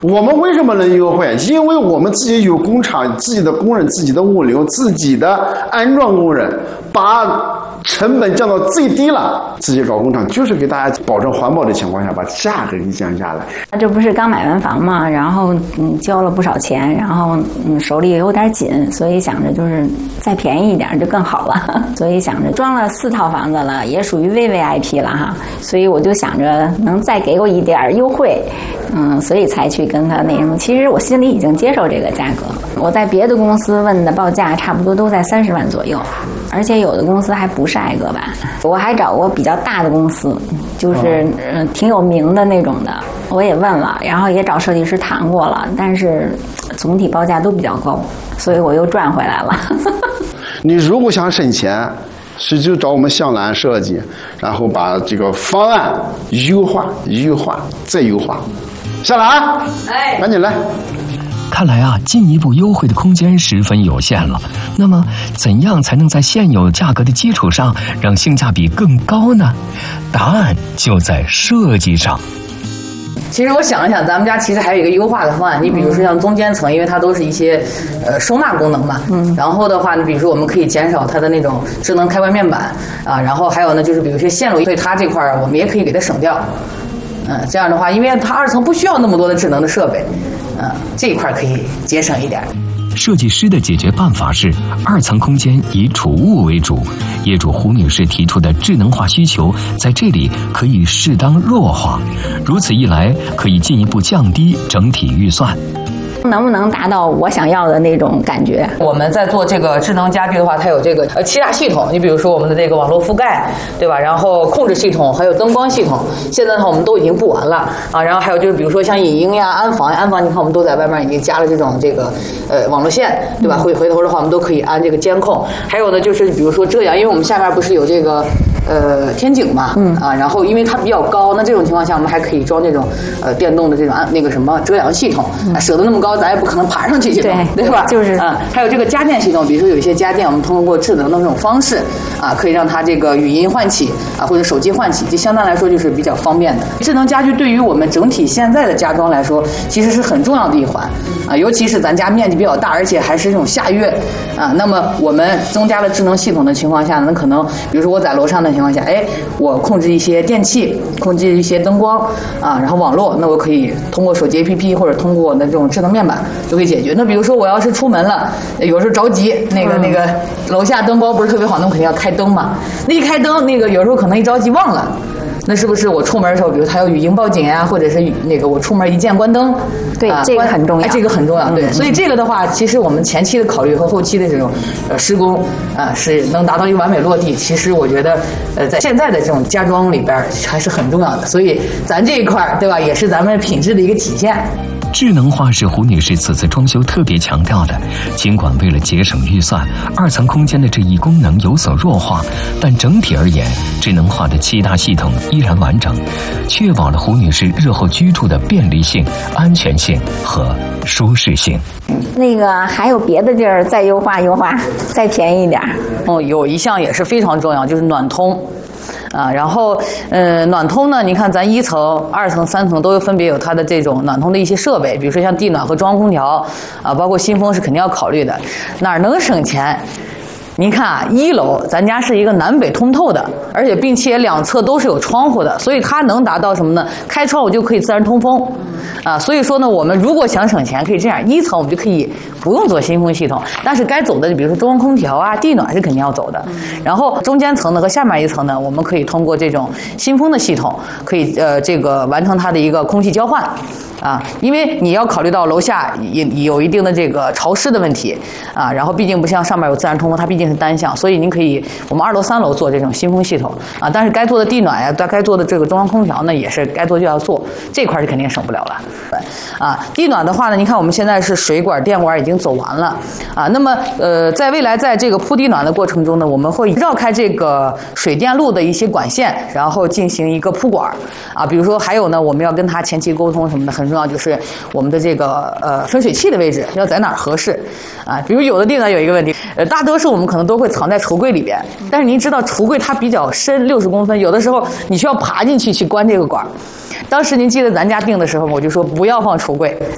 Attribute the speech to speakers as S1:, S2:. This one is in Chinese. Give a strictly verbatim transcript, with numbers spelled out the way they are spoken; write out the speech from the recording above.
S1: 我们为什么能优惠？因为我们自己有工厂、自己的工人、自己的物流、自己的安装工人，把成本降到最低了。自己搞工厂就是给大家保证环保的情况下，把价格给降下来。
S2: 这不是刚买完房嘛，然后嗯交了不少钱，然后嗯手里也有点紧，所以想着就是再便宜一点就更好了。所以想着装了四套房子了，也属于 V V I P 了哈，所以我就想着能再给我一点优惠，嗯，所以才去跟他那什么。其实我心里已经接受这个价格，我在别的公司问的报价差不多都在三十万左右，而且有的公司还不是挨个办。我还找过比较大的公司，就是嗯、呃、挺有名的那种的，我也问了，然后也找设计师谈过了，但是总体报价都比较高，所以我又赚回来了。
S1: 你如果想省钱，是就找我们向南设计，然后把这个方案优化、优化再优化。向南，哎，赶紧来。
S3: 看来啊，进一步优惠的空间十分有限了。那么，怎样才能在现有价格的基础上让性价比更高呢？答案就在设计上。
S4: 其实我想了想，咱们家其实还有一个优化的方案。你比如说像中间层，因为它都是一些呃收纳功能嘛，嗯，然后的话，你比如说我们可以减少它的那种智能开关面板啊，然后还有呢就是比如说线路，所以它这块我们也可以给它省掉。嗯，这样的话，因为它二层不需要那么多的智能的设备，嗯，这一块可以节省一点。
S3: 设计师的解决办法是，二层空间以储物为主，业主胡女士提出的智能化需求在这里可以适当弱化，如此一来可以进一步降低整体预算。
S2: 能不能达到我想要的那种感觉？
S4: 我们在做这个智能家居的话，它有这个呃七大系统。你比如说我们的这个网络覆盖，对吧？然后控制系统，还有灯光系统。现在的话我们都已经布完了啊。然后还有就是比如说像影音呀、安防呀，安防你看我们都在外面已经加了这种这个呃网络线，对吧？回回头的话我们都可以安这个监控。还有呢就是比如说遮阳，因为我们下面不是有这个呃天井嘛，嗯啊，然后因为它比较高，那这种情况下我们还可以装这种呃电动的这种安那个什么遮阳系统，啊，舍得那么高。咱也不可能爬上去去，对对吧？就是啊、嗯，还有这个家电系统，比如说有一些家电，我们通过智能的这种方式啊，可以让它这个语音唤起啊，或者手机唤起，就相当来说就是比较方便的。智能家居对于我们整体现在的家装来说，其实是很重要的一环啊，尤其是咱家面积比较大，而且还是这种下跃啊，那么我们增加了智能系统的情况下，那可能比如说我在楼上的情况下，哎，我控制一些电器，控制一些灯光啊，然后网络，那我可以通过手机 A P P 或者通过我的这种智能面板就可以解决。那比如说我要是出门了，有时候着急，那个、嗯、那个楼下灯光不是特别好，那我肯定要开灯嘛。那一开灯，那个有时候可能一着急忘了。那是不是我出门的时候，比如它有语音报警啊，或者是那个我出门一键关灯？
S2: 对，啊、这个很重要，
S4: 哎、这个很重要。对、嗯，所以这个的话，其实我们前期的考虑和后期的这种呃施工啊、呃，是能达到一个完美落地。其实我觉得，呃，在现在的这种家装里边还是很重要的。所以咱这一块对吧，也是咱们品质的一个体现。
S3: 智能化是胡女士此次装修特别强调的，尽管为了节省预算，二层空间的这一功能有所弱化，但整体而言，智能化的七大系统依然完整，确保了胡女士日后居住的便利性、安全性和舒适性。
S2: 那个还有别的地儿再优化优化，再便宜一点。
S4: 哦，有一项也是非常重要，就是暖通。啊，然后，呃，暖通呢，你看咱一层、二层、三层都有分别有它的这种暖通的一些设备，比如说像地暖和中央空调，啊，包括新风是肯定要考虑的。哪儿能省钱？您看啊，一楼咱家是一个南北通透的，而且并且两侧都是有窗户的，所以它能达到什么呢？开窗户就可以自然通风，啊，所以说呢，我们如果想省钱，可以这样，一层我们就可以不用做新风系统，但是该走的，比如说中央空调啊、地暖是肯定要走的。然后中间层呢和下面一层呢，我们可以通过这种新风的系统，可以呃这个完成它的一个空气交换。啊，因为你要考虑到楼下也有一定的这个潮湿的问题啊，然后毕竟不像上面有自然通风，它毕竟是单向，所以您可以我们二楼、三楼做这种新风系统啊，但是该做的地暖呀，该做的这个中央空调呢，也是该做就要做，这块是肯定省不了了。啊，地暖的话呢，你看我们现在是水管、电管已经走完了啊，那么呃，在未来在这个铺地暖的过程中呢，我们会绕开这个水电路的一些管线，然后进行一个铺管啊，比如说还有呢，我们要跟他前期沟通什么的，很重要就是我们的这个呃分水器的位置要在哪儿合适啊？比如有的地暖有一个问题，呃，大多数我们可能都会藏在橱柜里边，但是您知道橱柜它比较深，六十公分，有的时候你需要爬进去去关这个管。当时您记得咱家定的时候，我就说不要放橱柜，